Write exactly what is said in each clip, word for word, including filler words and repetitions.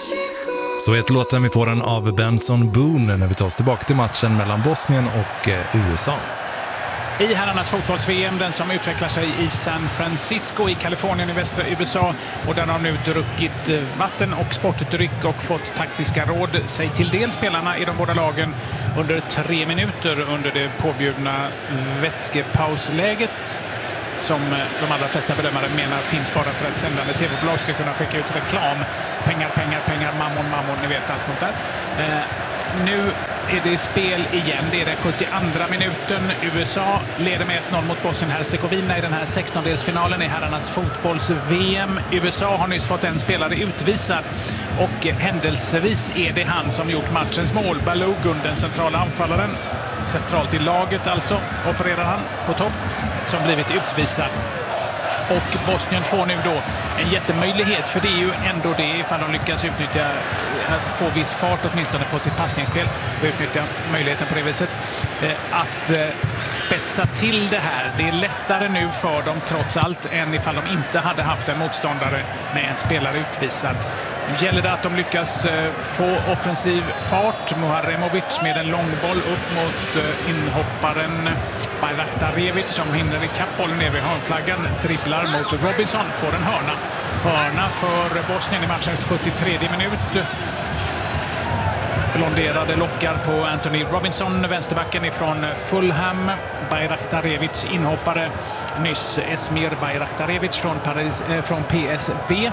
Så ett låten vi får den av Benson Boone när vi tar oss tillbaka till matchen mellan Bosnien och eh, U S A. I herrarnas fotbolls-V M, den som utvecklar sig i San Francisco i Kalifornien i västra U S A, och den har nu druckit vatten och sportdryck och fått taktiska råd sig till del spelarna i de båda lagen under tre minuter under det påbjudna vätskepausläget som de allra flesta bedömare menar finns bara för att sändande tv-bolag ska kunna skicka ut reklam. Pengar, pengar, pengar, mammon, mammon, ni vet allt sånt där. Eh, nu är det spel igen. Det är den sjuttioandra minuten. U S A leder med ett noll mot Bosnien-Hercegovina i den här sextondelsfinalen i herrarnas fotbolls-V M. U S A har nyss fått en spelare utvisad och händelsevis är det han som gjort matchens mål. Balogun, den centrala anfallaren, centralt i laget alltså, opererar han på topp, som blivit utvisad. Och Bosnien får nu då en jättemöjlighet, för det är ju ändå det ifall de lyckas utnyttja, att få viss fart åtminstone på sitt passningsspel och utnyttja möjligheten på det viset, att spetsa till det här. Det är lättare nu för dem trots allt än ifall de inte hade haft en motståndare med en spelare utvisad. Nu gäller det att de lyckas få offensiv fart. Muharemovic med en långboll upp mot inhopparen Bajraktarevic som hinner i kappbollen ner vid hörnflaggan, dribblar mot Robinson, får en hörna. Hörna för Bosnien i matchens sjuttiotredje minut. Blonderade lockar på Anthony Robinson, vänsterbacken ifrån Fulham. Bajraktarevic inhoppare nyss, Esmir Bajraktarevic från, Paris, eh, från P S V.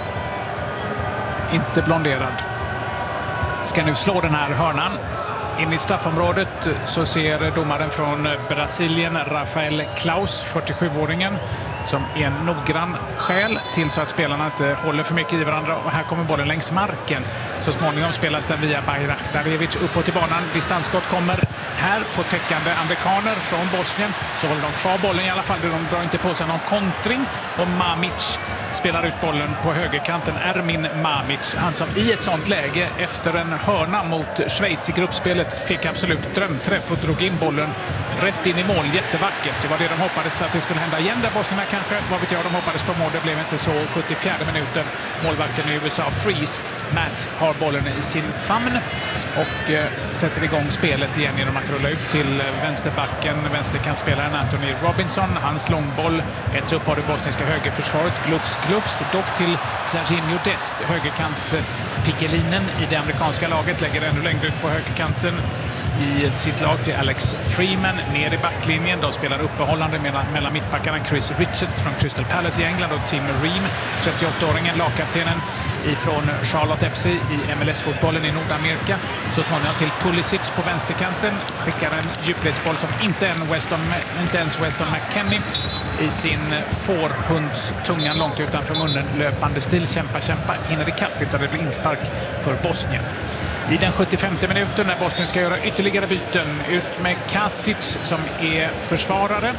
Inte blonderad. Ska nu slå den här hörnan. In i straffområdet så ser domaren från Brasilien, Rafael Klaus, fyrtiosjuåringen, som är en noggrann skäl till så att spelarna inte håller för mycket i varandra. Och här kommer bollen längs marken. Så småningom spelas den via Bajraktarevic uppåt i banan. Distansskott kommer här på täckande amerikaner från Bosnien. Så håller de kvar bollen i alla fall. De drar inte på sig någon kontring. Och Mamic spelar ut bollen på högerkanten. Ermin Mamic, han som i ett sånt läge efter en hörna mot Schweiz i gruppspelet fick absolut drömträff och drog in bollen rätt in i mål. Jättevackert. Det var det de hoppades att det skulle hända igen där Bosnien kanske. Vad vet jag, de hoppades på mål. Det blev inte så. sjuttiofjärde minuten. Målvakten i U S A, Freeze, Matt, har bollen i sin famn och eh, sätter igång spelet igen genom att rulla ut till vänsterbacken, vänsterkantspelaren Anthony Robinson. Hans långboll äts upp av det bosniska högerförsvaret. Glufs, glufs, dock till Serginho Dest, högerkants Pigelinen i det amerikanska laget, lägger ännu längre ut på högerkanten i sitt lag till Alex Freeman ner i backlinjen. De spelar uppehållande mellan, mellan mittbackarna Chris Richards från Crystal Palace i England och Tim Ream, trettioåttaåringen, lagkaptenen ifrån Charlotte F C i M L S-fotbollen i Nordamerika. Så småningom till Pulisic på vänsterkanten, skickar en djupledsboll som inte, en Weston, inte ens Weston McKennie i sin fårhundstungan långt utanför munnen löpande stil, kämpa, kämpa, hinner i kapp, utan det blir inspark för Bosnien. I den sjuttiofemte minuten när Bosnien ska göra ytterligare byten, ut med Katic som är försvarare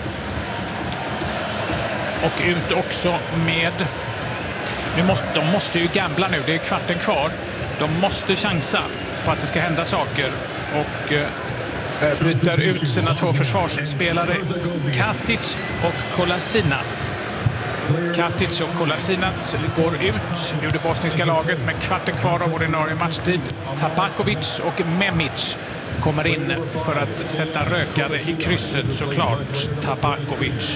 och ut också med, nu måste, de måste ju gambla nu, det är kvarten kvar, de måste chansa på att det ska hända saker och eh, byter ut sina två försvarsspelare Katic och Kolasinac. Katic och Kolasinac går ut ur det bosniska laget med kvarten kvar av ordinarie matchtid. Tabakovic och Memic kommer in för att sätta rökare i krysset, såklart. Tabakovic.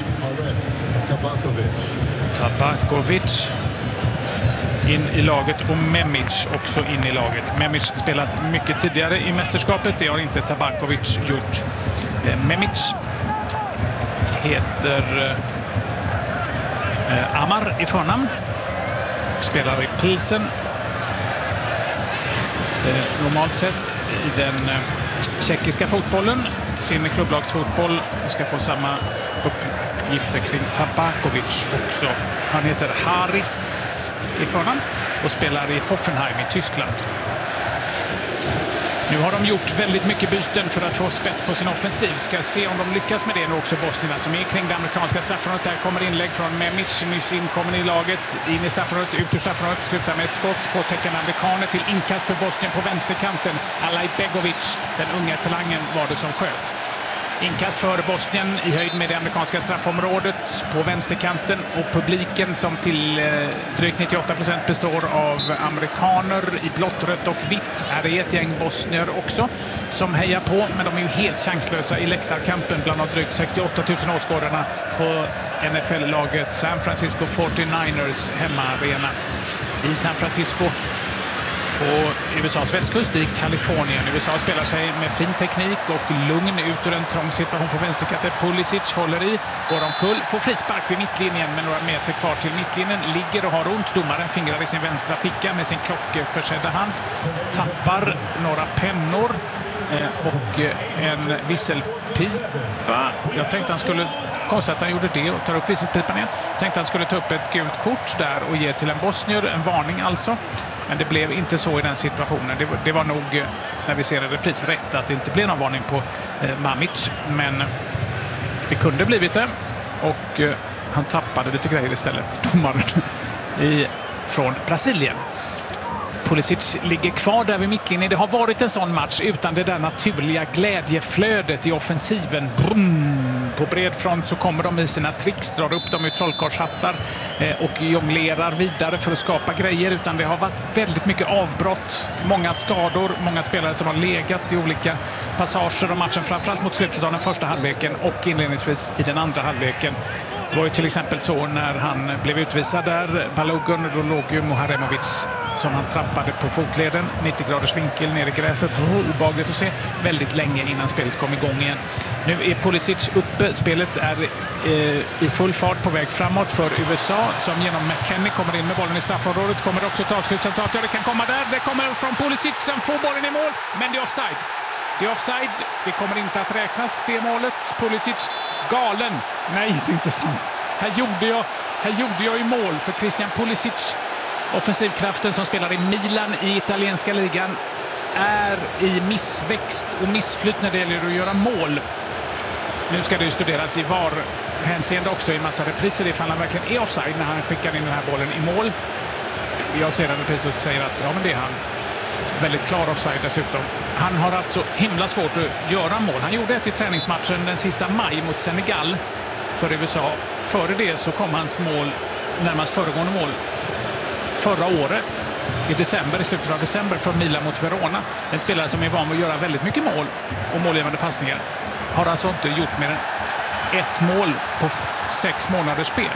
Tabakovic in i laget och Memic också in i laget. Memic spelat mycket tidigare i mästerskapet, det har inte Tabakovic gjort. Memic heter Amar i förnamn, spelar i Pilsen. Eh, normalt sett i den eh, tjeckiska fotbollen, sin klubblagsfotboll, ska få samma uppgifter kring Tabakovic också. Han heter Haris i förnamn och spelar i Hoffenheim i Tyskland. Nu har de gjort väldigt mycket byten för att få spets på sin offensiv. Ska se om de lyckas med det nu också, bosnierna som är kring det amerikanska straffområdet. Där kommer inlägg från Memic, nyss inkommen i laget. In i straffområdet, ut ur straffområdet, slutar med ett skott på täckande amerikaner till inkast för Bosnien på vänsterkanten. Alaj Begovic, den unga talangen, var det som sköt. Inkast för Bosnien i höjd med det amerikanska straffområdet på vänsterkanten, och publiken som till eh, drygt nittioåtta procent består av amerikaner i blått, rött och vitt är det ett gäng bosnier också som hejar på, men de är ju helt chanslösa i läktarkampen bland de drygt sextioåtta tusen åskådarna på N F L-laget San Francisco fyrtionioers hemmaarena i San Francisco på U S As västkust i Kalifornien. U S A spelar sig med fin teknik och lugn ut ur en trång situation på vänsterkanten. Pulisic håller i, går omkull, får frispark vid mittlinjen med några meter kvar till mittlinjen. Ligger och har ont. Domaren fingrar i sin vänstra ficka med sin klockförsedda hand. Tappar några pennor och en visselpipa. Jag tänkte han skulle, konstigt att han gjorde det och tar upp visselpipan igen. Jag tänkte han skulle ta upp ett gult kort där och ge till en bosnier, en varning alltså. Men det blev inte så i den situationen. Det var, det var nog, när vi ser en repris, rätt att det inte blev någon varning på eh, Mamic. Men det kunde blivit det. Och eh, han tappade lite grejer istället, domaren i, från Brasilien. Pulisic ligger kvar där vid mittlinjen. Det har varit en sån match utan det där naturliga glädjeflödet i offensiven. Brum! På bred front så kommer de i sina tricks, drar upp dem i trollkarlshattar eh, och jonglerar vidare för att skapa grejer. Utan det har varit väldigt mycket avbrott, många skador, många spelare som har legat i olika passager av matchen. Framförallt mot slutet av den första halvleken och inledningsvis i den andra halvleken. Det var ju till exempel så när han blev utvisad där, Balogun, då låg ju Muharemovic som han trampade på fotleden, nittio graders vinkel ner i gräset. Oh, obehagligt att se väldigt länge innan spelet kom igång igen. Nu är Pulisic uppe, spelet är eh, i full fart på väg framåt för U S A som genom McKennie kommer in med bollen i straffområdet. Kommer det också ett avslutscentrat, ja det kan komma där, det kommer från Pulisic som får bollen i mål, men det är offside. Det är offside, det kommer inte att räknas det målet. Pulisic galen. Nej, det är inte sant. Här gjorde jag, här gjorde jag i mål för Christian Pulisic. Offensivkraften som spelar i Milan i italienska ligan är i missväxt och missflytt när det gäller att göra mål. Nu ska det ju studeras i V A R-hänseende också i massa repriser ifall han verkligen är offside när han skickar in den här bollen i mål. Jag ser en repris och säger att ja, men det är han. Väldigt klar offside dessutom. Han har haft så himla svårt att göra mål. Han gjorde ett i träningsmatchen den sista maj mot Senegal för U S A. Före det så kom hans mål, närmast föregående mål, förra året i december, i slutet av december för Milan mot Verona. En spelare som är van att göra väldigt mycket mål och målgivande passningar har alltså inte gjort mer än ett mål på sex månaders spel.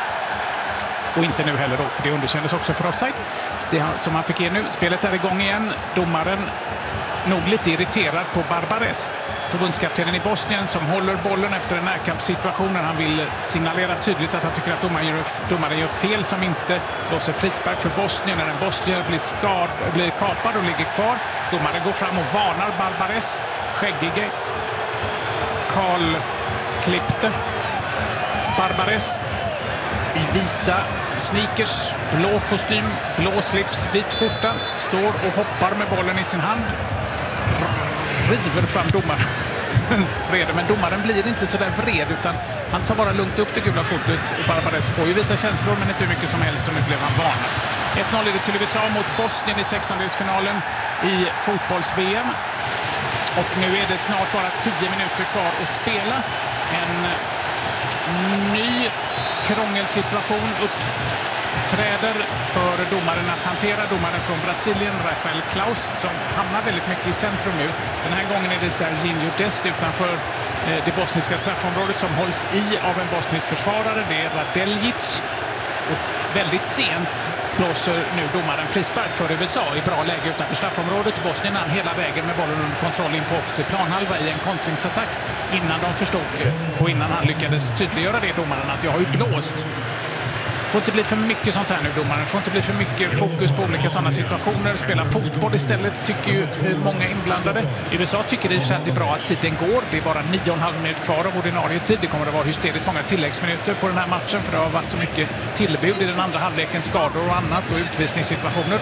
Och inte nu heller då, för det underkändes också för offside. Det som han fick ge nu. Spelet är igång igen. Domaren nog lite irriterad på Barbares, förbundskaptenen i Bosnien, som håller bollen efter en närkampssituation. Han vill signalera tydligt att han tycker att domaren gör, domaren gör fel som inte blåser frispark för Bosnien när en bosnier blir, skad, blir kapad och ligger kvar. Domaren går fram och varnar Barbares. Skäggige Karl Klippte. Barbares i vita sneakers, blå kostym, blå slips, vit skjorta, står och hoppar med bollen i sin hand. River fram domarens vrede, men domaren blir inte så där vred utan han tar bara lugnt upp det gula kortet och Barbares får ju visa känslor men inte hur mycket som helst och nu blev han varnad. ett noll är det till U S A mot Bosnien i sextondelsfinalen i fotbolls-V M. Och nu är det snart bara tio minuter kvar att spela. En ny krångelsituation uppträder för domaren att hantera. Domaren från Brasilien, Rafael Klaus, som hamnar väldigt mycket i centrum nu. Den här gången är det Serginho Dest utanför det bosniska straffområdet som hålls i av en bosnisk försvarare. Det är Radeljic. Och väldigt sent blåser nu domaren frispark för U S A i bra läge utanför straffområdet. Bosnien hann hela vägen med bollen under kontroll in på offensiv planhalva i en kontringsattack innan de förstod och innan han lyckades tydliggöra det domaren att jag har ju blåst. Får inte bli för mycket sånt här nu domaren. Får inte bli för mycket fokus på olika sådana situationer. Spela fotboll istället tycker ju många inblandade. U S A tycker det är att det är bra att tiden går. Det är bara nio och en halv minut kvar av ordinarie tid. Det kommer att vara hysteriskt många tilläggsminuter på den här matchen för det har varit så mycket tillbud i den andra halvleken, skador och annat och utvisningssituationer.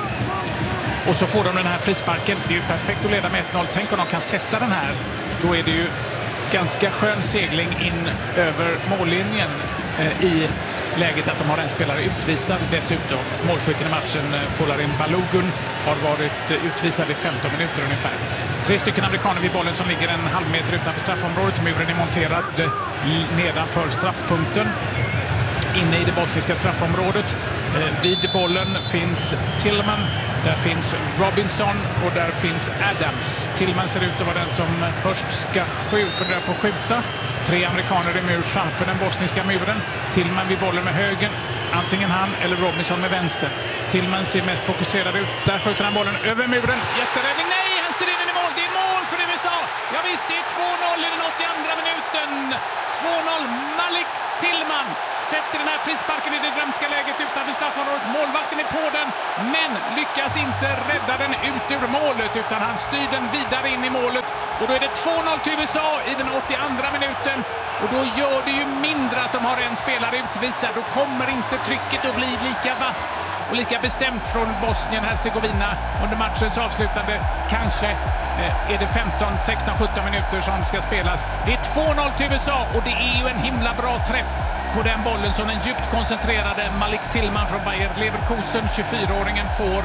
Och så får de den här frisparken. Det är ju perfekt att leda med ett noll. Tänk om de kan sätta den här. Då är det ju ganska skön segling in över mållinjen eh, i läget att de har en spelare utvisad dessutom. Målskytten i matchen, Folarin Balogun, har varit utvisad i femton minuter ungefär. Tre stycken amerikaner vid bollen som ligger en halv meter utanför straffområdet. Muren är monterad nedanför straffpunkten. Inne i det bosniska straffområdet. Eh, vid bollen finns Tillman, där finns Robinson och där finns Adams. Tillman ser ut att vara den som först ska fundera på att skjuta. Tre amerikaner i mur framför den bosniska muren. Tillman vid bollen med högen. Antingen han eller Robinson med vänster. Tillman ser mest fokuserad ut. Där skjuter han bollen över muren. Jätteräddning. Nej, han styr in i mål. Det är mål för U S A. Ja visst, det är två noll i den åttioandra minuten. två noll. Malik Tillman sätter den här frisparken i det drömska läget utanför straffområdet. Målvakten är på den, men lyckas inte rädda den ut ur målet, utan han styr den vidare in i målet. Och då är det två noll till U S A i den åttioandra minuten. Och då gör det ju mindre att de har en spelare utvisad. Då kommer inte trycket att bli lika vast och lika bestämt från Bosnien-Hercegovina under matchens avslutande. Kanske eh, är det femton, sexton, sjutton minuter som ska spelas. Det är två noll till U S A och det är ju en himla bra träff på den bollen som den djupt koncentrerade Malik Tillman från Bayer Leverkusen, tjugofyraåringen, får.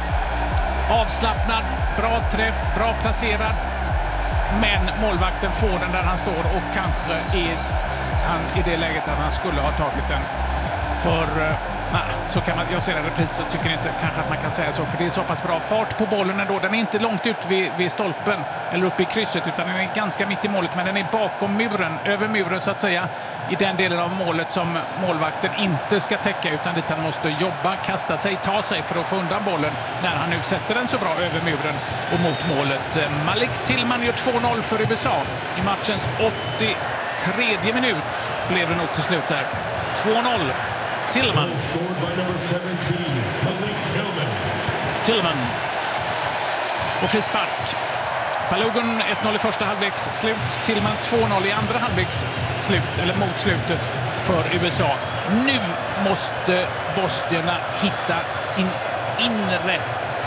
Avslappnad, bra träff, bra placerad. Men målvakten får den där han står och kanske är han i det läget att han skulle ha tagit den. För nej, så kan man, jag ser en repris så tycker inte kanske att man kan säga så, för det är så pass bra fart på bollen ändå. Den är inte långt ut vid, vid stolpen eller uppe i krysset, utan den är ganska mitt i målet, men den är bakom muren, över muren så att säga, i den delen av målet som målvakten inte ska täcka, utan dit han måste jobba, kasta sig, ta sig för att få undan bollen när han nu sätter den så bra över muren och mot målet. Malik Tillman gör två noll för U S A i matchens åttiotre minut blev det nog till slut där. två noll. Tillman. Tillman. Och frispark. Balogun ett noll i första halvleks slut. Tillman två noll i andra halvleks slut, eller mot slutet för U S A. Nu måste bosnierna hitta sin inre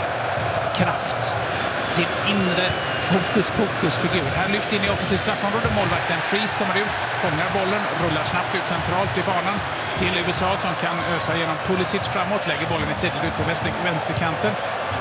kraft. Sin inre hokus pokus figur. Här lyft in i offensivt straffområde. Målvakten Freeze kommer ut, fångar bollen, rullar snabbt ut centralt i banan till U S A som kan ösa genom Pulisic framåt, lägger bollen i sidled ut på vänster, vänsterkanten.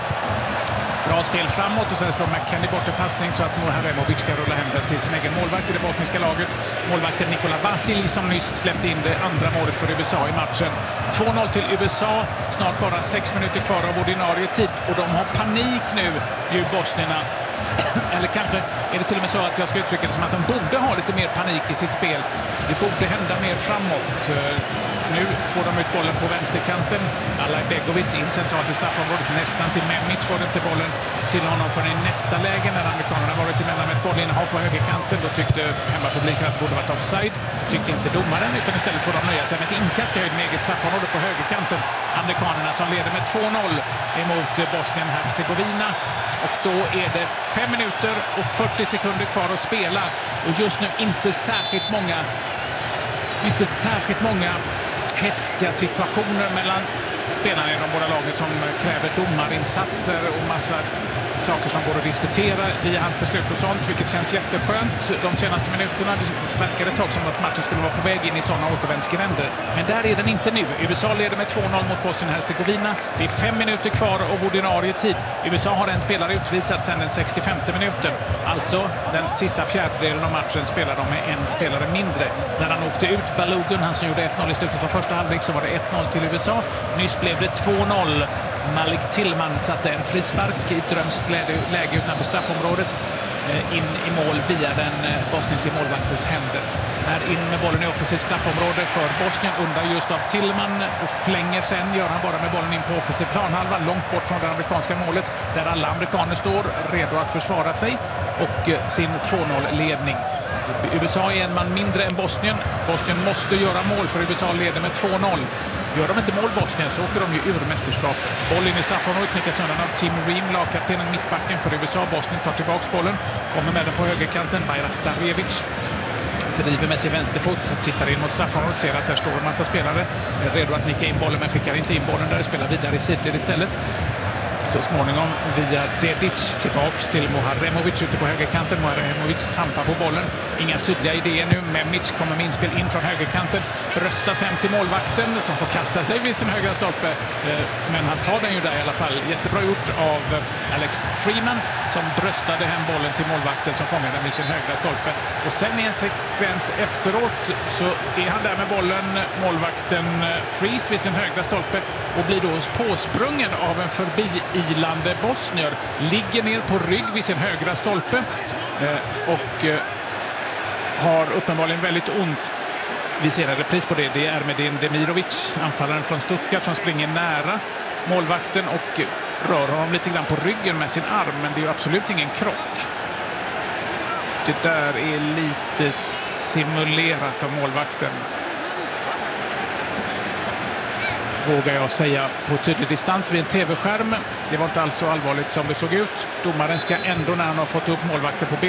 Bra spel framåt och sen slår McKennie bort en passning så att Muharemovic ska rulla hem den till sin egen målvakt i det bosniska laget. Målvakten Nikola Vasilj som nyss släppte in det andra målet för U S A i matchen. två noll till U S A, snart bara sex minuter kvar av ordinarie tid och de har panik nu, ju bosnierna. Eller kanske är det till och med så att jag ska uttrycka det som att de borde ha lite mer panik i sitt spel. Det borde hända mer framåt. Nu får de ut bollen på vänsterkanten. Alaj Begovic in centralt i straffområdet. Nästan till Memic får inte bollen till honom för i nästa läge när amerikanerna varit emellan med ett bollinnehav på högerkanten. Då tyckte hemmapubliken att det borde varit offside. Tyckte inte domaren, utan istället får de nöja sig med ett inkast i höjd med eget straffområde på högerkanten. Amerikanerna som leder med två noll emot Bosnien-Hercegovina. Och då är det fem minuter och fyrtio sekunder kvar att spela. Och just nu inte särskilt många inte särskilt många hetska situationer mellan spelarna i de båda lagen som kräver domarinsatser och massa saker som går att diskutera via hans beslut och sånt, vilket känns jätteskönt. De senaste minuterna verkar det tag som att matchen skulle vara på väg in i sådana återvändsgränder. Men där är den inte nu. U S A leder med två noll mot Bosnien-Hercegovina. Det är fem minuter kvar av ordinarie tid. U S A har en spelare utvisad sedan den sextiofemte minuten. Alltså den sista fjärdedelen av matchen spelar de med en spelare mindre. När han åkte ut Balogun, han som gjorde ett noll i slutet av första halvlek, så var det ett noll till U S A. Nyss blev det två noll. Malik Tillman satte en frispark i ett drömskt läge utanför straffområdet in i mål via den bosniska målvaktens händer. Här in med bollen i offensivt straffområde för Bosnien, undan just av Tillman, och flänger sen, gör han bara med bollen in på offensiv planhalva, långt bort från det amerikanska målet där alla amerikaner står redo att försvara sig och sin två noll-ledning. U S A är en man mindre än Bosnien. Bosnien måste göra mål för U S A leder med två noll. Gör de inte mål Bosnien så åker de ju ur mästerskapet. Boll in i straffområdet knickas undan av Tim Ream, lagkaptenen, mittbacken för U S A. Bosnien tar tillbaka bollen, kommer med den på högerkanten. Bajraktarevic driver med sin vänsterfot, tittar in mot straffområdet, ser att där står en massa spelare redo att nicka in bollen, men skickar inte in bollen där, spelar vidare i sidled istället. så småningom via Dedic tillbaks till Moharemovic ute på högerkanten. Moharemovic trampar på bollen. Inga tydliga idéer nu. Memic kommer med inspel in från högerkanten. Bröstas hem till målvakten som får kasta sig vid sin högra stolpe. Men han tar den ju där i alla fall. Jättebra gjort av Alex Freeman som bröstade hem bollen till målvakten som fångade den vid sin högra stolpe. Och sen i en sekvens efteråt så är han där med bollen, målvakten Freeze vid sin högra stolpe och blir då påsprungen av en förbiilande bosnier. Ligger ner på rygg vid sin högra stolpe och har uppenbarligen väldigt ont. Vi ser en repris på det. Det är Ermedin Demirovic, anfallaren från Stuttgart, som springer nära målvakten och rör honom lite grann på ryggen med sin arm, men det är ju absolut ingen krock. Det där är lite simulerat av målvakten, vågar jag säga på tydlig distans vid en tv-skärm. Det var inte alls så allvarligt som det såg ut. Domaren ska ändå, när han har fått upp målvakten på ben,